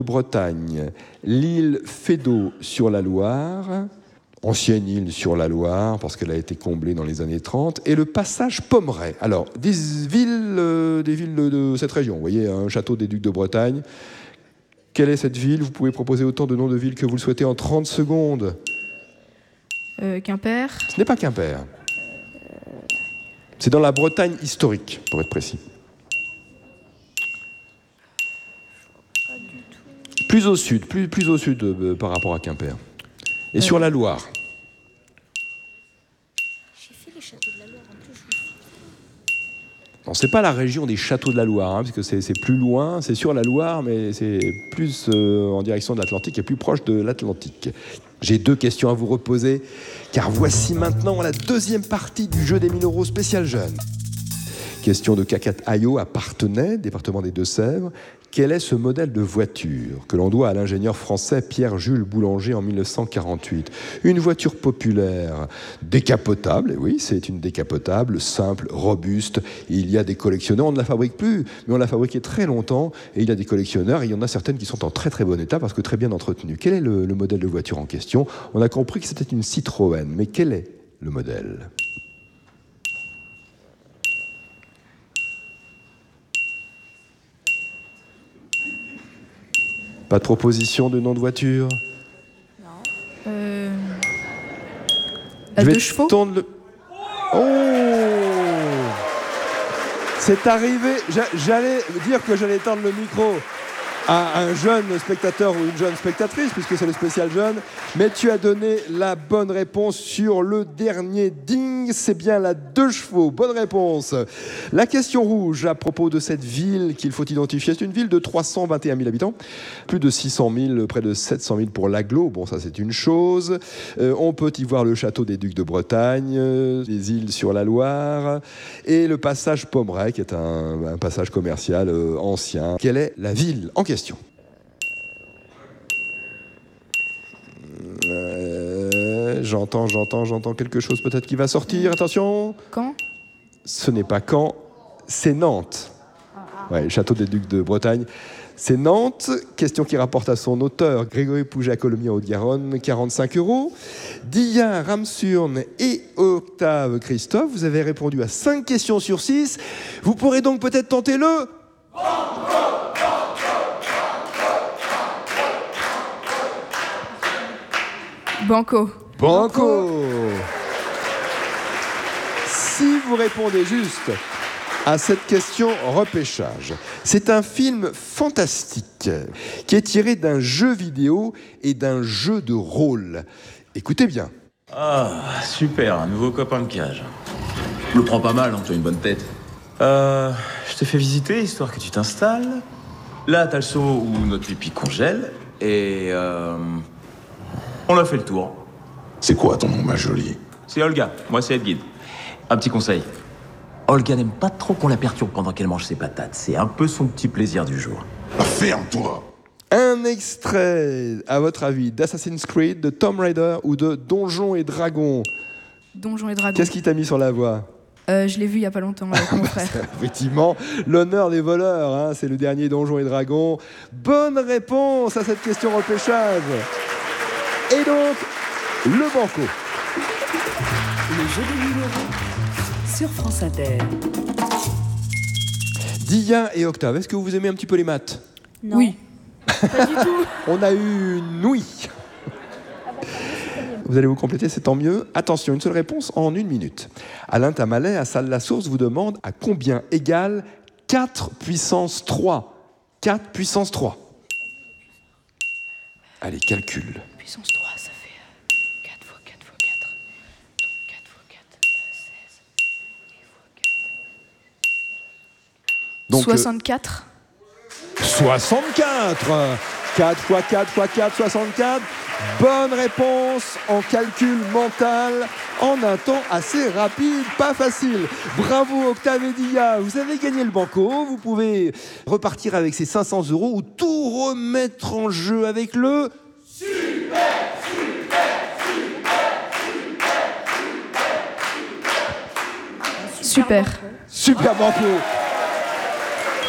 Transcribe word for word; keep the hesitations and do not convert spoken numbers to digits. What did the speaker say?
Bretagne, l'île Fédot sur la Loire, ancienne île sur la Loire, parce qu'elle a été comblée dans les années trente, et le passage Pommeraye. Alors, des villes, euh, des villes de, de cette région, vous voyez, un château des Ducs de Bretagne. Quelle est cette ville? Vous pouvez proposer autant de noms de villes que vous le souhaitez en trente secondes. Euh, Quimper. Ce n'est pas Quimper. C'est dans la Bretagne historique, pour être précis. Plus au sud, plus, plus au sud euh, par rapport à Quimper. Et euh... sur la Loire. J'ai fait les châteaux de la Loire en plus. Non, c'est pas la région des châteaux de la Loire, hein, parce que c'est, c'est plus loin, c'est sur la Loire, mais c'est plus euh, en direction de l'Atlantique et plus proche de l'Atlantique. J'ai deux questions à vous reposer, car voici maintenant la deuxième partie du jeu des mille euros spécial jeune. Question de Cacat-Ayo à Parthenay, département des Deux-Sèvres. Quel est ce modèle de voiture que l'on doit à l'ingénieur français Pierre-Jules Boulanger en mille neuf cent quarante-huit? Une voiture populaire, décapotable, et oui, c'est une décapotable, simple, robuste. Il y a des collectionneurs, on ne la fabrique plus, mais on l'a fabriquée très longtemps, et il y a des collectionneurs, et il y en a certaines qui sont en très très bon état parce que très bien entretenues. Quel est le, le modèle de voiture en question? On a compris que c'était une Citroën, mais quel est le modèle? Pas de proposition de nom de voiture? Non. Euh... Je vais deux chevaux. Le... Oh! C'est arrivé. J'allais dire que j'allais tendre le micro à un jeune spectateur ou une jeune spectatrice, puisque c'est le spécial jeune, mais tu as donné la bonne réponse sur le dernier ding, c'est bien la deux chevaux. Bonne réponse. La question rouge à propos de cette ville qu'il faut identifier, c'est une ville de trois cent vingt et un mille habitants, plus de six cent mille, près de sept cent mille pour l'Aglo, bon ça c'est une chose. Euh, on peut y voir le château des Ducs de Bretagne, euh, les îles sur la Loire, et le passage Pommeraye, qui est un, un passage commercial euh, ancien. Quelle est la ville en question? Euh, j'entends, j'entends, j'entends quelque chose peut-être qui va sortir. Attention. Caen? Ce n'est pas Caen, c'est Nantes. Ouais, le château des Ducs de Bretagne. C'est Nantes. Question qui rapporte à son auteur, Grégory Pouget-Colomier Haute-Garonne, quarante-cinq euros. Dillien, Ramsurne et Octave Christophe, vous avez répondu à cinq questions sur six. Vous pourrez donc peut-être tenter le... Banco. Banco. Si vous répondez juste à cette question repêchage, c'est un film fantastique qui est tiré d'un jeu vidéo et d'un jeu de rôle. Écoutez bien. Ah, super, un nouveau copain de cage. Je le prends pas mal, hein, tu as une bonne tête. Euh, je te fais visiter, histoire que tu t'installes. Là, t'as le seau où notre pipi congèle, et euh... on a fait le tour. C'est quoi ton nom, ma jolie? C'est Olga, moi c'est Edguide. Un petit conseil. Olga n'aime pas trop qu'on la perturbe pendant qu'elle mange ses patates. C'est un peu son petit plaisir du jour. Ah, ferme-toi! Un extrait, à votre avis, d'Assassin's Creed, de Tomb Raider ou de Donjons et Dragons? Donjons et Dragons. Qu'est-ce qui t'a mis sur la voie? euh, Je l'ai vu il n'y a pas longtemps avec mon frère. Effectivement, l'honneur des voleurs, hein, c'est le dernier Donjons et Dragons. Bonne réponse à cette question repêchage. Et donc, le banco. Le jeu des mille euros sur France Inter. Dillien et Octave, est-ce que vous aimez un petit peu les maths? Non. Oui. Pas du tout. On a eu une oui. Vous allez vous compléter, c'est tant mieux. Attention, une seule réponse en une minute. Alain Tamalet, à Salle-la-Source, vous demande à combien égale quatre puissance trois? quatre puissance trois. Allez, calcul. Puissance trois, ça fait quatre fois quatre fois quatre. Donc quatre fois quatre, seize. Et fois quatre. Donc, soixante-quatre. Euh, soixante-quatre. quatre fois quatre fois quatre, soixante-quatre. Bonne réponse en calcul mental en un temps assez rapide, pas facile. Bravo Octave et Dillien, vous avez gagné le banco. Vous pouvez repartir avec ces cinq cents euros ou tout remettre en jeu avec le... Super, super, super, super. Super banco.